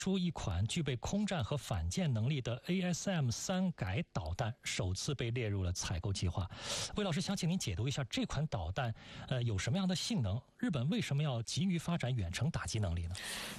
出一款具备空战和反舰能力的 ASM-3改导弹首次被列入了采购计划。魏老师，想请您解读一下这款导弹有什么样的性能？日本为什么要急于发展远程打击能力呢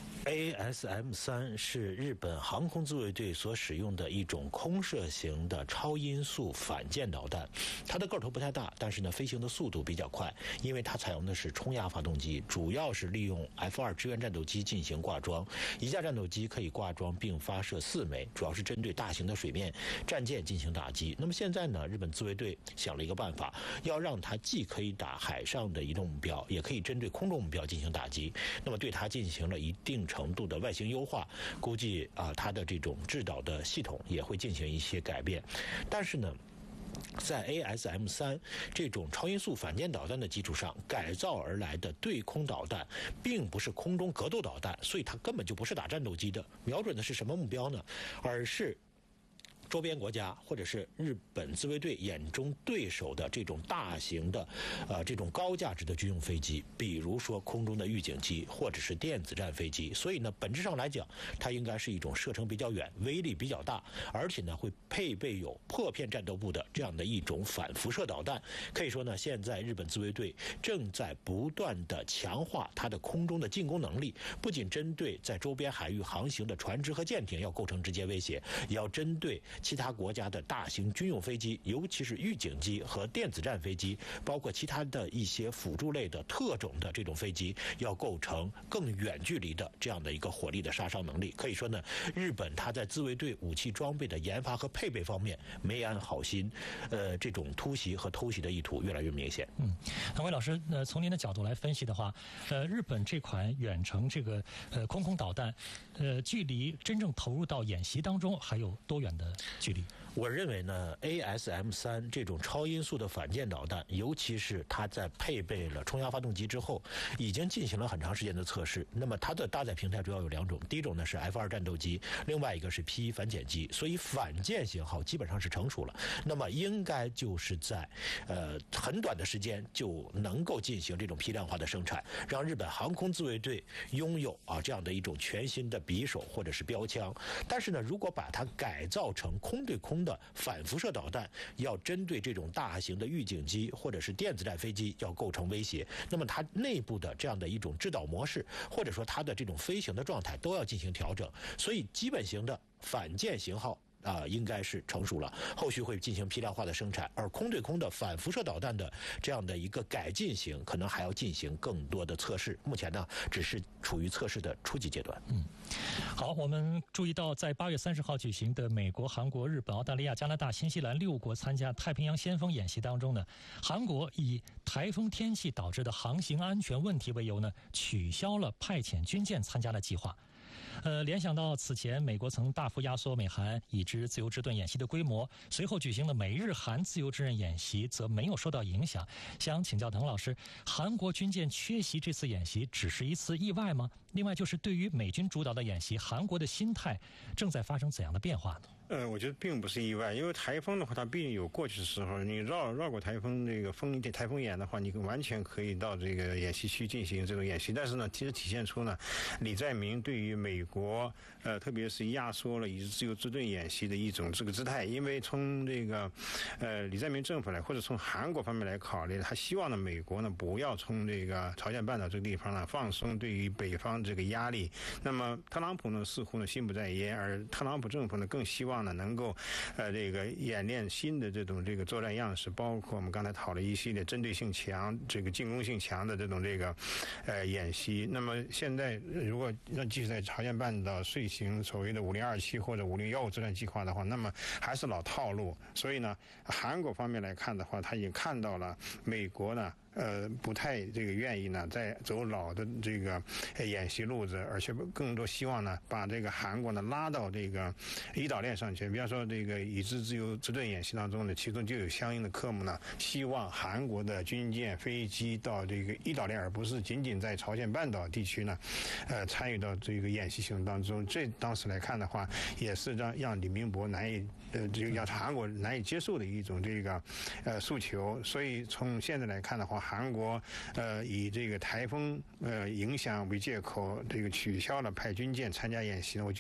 ？ASM-3是日本航空自卫队所使用的一种空射型的超音速反舰导弹。它的个头不太大，但是呢，飞行的速度比较快，因为它采用的是冲压发动机，主要是利用 F-2 支援战斗机进行挂装。一架战斗机可以挂装并发射4枚，主要是针对大型的水面战舰进行打击。那么现在呢，日本自卫队想了一个办法，要让它既可以打海上的移动目标，也可以针对空中目标进行打击。那么对它进行了一定程度的外形优化，估计它的这种制导的系统也会进行一些改变。但是呢，在 ASM-3 这种超音速反舰导弹的基础上改造而来的对空导弹，并不是空中格斗导弹，所以它根本就不是打战斗机的。瞄准的是什么目标呢？而是周边国家或者是日本自卫队眼中对手的这种大型的这种高价值的军用飞机，比如说空中的预警机或者是电子战飞机。所以呢，本质上来讲，它应该是一种射程比较远、威力比较大，而且呢会配备有破片战斗部的这样的一种反辐射导弹。可以说呢，现在日本自卫队正在不断的强化它的空中的进攻能力，不仅针对在周边海域航行的船只和舰艇要构成直接威胁，也要针对其他国家的大型军用飞机，尤其是预警机和电子战飞机，包括其他的一些辅助类的特种的这种飞机，要构成更远距离的这样的一个火力的杀伤能力。可以说呢，日本它在自卫队武器装备的研发和配备方面没安好心，这种突袭和偷袭的意图越来越明显。 那魏老师，从您的角度来分析的话，日本这款远程这个空导弹，距离真正投入到演习当中还有多远的距离？ 我认为呢 ，ASM-3 这种超音速的反舰导弹，尤其是它在配备了冲压发动机之后，已经进行了很长时间的测试。那么它的搭载平台主要有2种，第一种呢是 F-2 战斗机，另外一个是 P-1 反潜机，所以反舰型号基本上是成熟了。那么应该就是在很短的时间就能够进行这种批量化的生产，让日本航空自卫队拥有这样的一种全新的匕首或者是标枪。但是呢，如果把它改造成空对空的反辐射导弹，要针对这种大型的预警机或者是电子战飞机要构成威胁，那么它内部的这样的一种制导模式，或者说它的这种飞行的状态都要进行调整。所以基本型的反舰型号应该是成熟了，后续会进行批量化的生产。而空对空的反辐射导弹的这样的一个改进型，可能还要进行更多的测试。目前呢，只是处于测试的初级阶段。 好，我们注意到，在8月30号举行的美国、韩国、日本、澳大利亚、加拿大、新西兰6国参加太平洋先锋演习当中呢，韩国以台风天气导致的航行安全问题为由呢，取消了派遣军舰参加的计划。联想到此前美国曾大幅压缩美韩已知自由之盾演习的规模，随后举行的美日韩自由之刃演习则没有受到影响。想请教滕老师，韩国军舰缺席这次演习只是一次意外吗？另外就是对于美军主导的演习，韩国的心态正在发生怎样的变化呢？ 我觉得并不是意外，因为台风的话，它毕竟有过去的时候，你绕过台风这个台风眼的话，你完全可以到这个演习区进行这种演习。但是呢，其实体现出呢，李在明对于美国特别是压缩了以自由之盾演习的一种这个姿态。因为从这个李在明政府来，或者从韩国方面来考虑，他希望呢美国呢不要从这个朝鲜半岛这个地方呢放松对于北方这个压力。那么特朗普呢似乎呢心不在焉，而特朗普政府呢更希望呢能够这个演练新的这个作战样式，包括我们刚才讨论一系列针对性强、这个进攻性强的这种演习。那么现在如果要继续在朝鲜半岛遂行所谓的5027或者5015作战计划的话，那么还是老套路。所以呢，韩国方面来看的话，他也看到了美国呢不太这个愿意呢再走老的这个演习路子，而且更多希望呢把这个韩国呢拉到这个胰岛链上去。比方说这个以知自由之盾演习当中呢，其中就有相应的科目呢，希望韩国的军舰飞机到这个胰岛链，而不是仅仅在朝鲜半岛地区呢参与到这个演习行动当中。这当时来看的话，也是让李明博难以这个让韩国难以接受的一种这个诉求。所以从现在来看的话，韩国以这个台风影响为借口，这个取消了派军舰参加演习呢，我觉得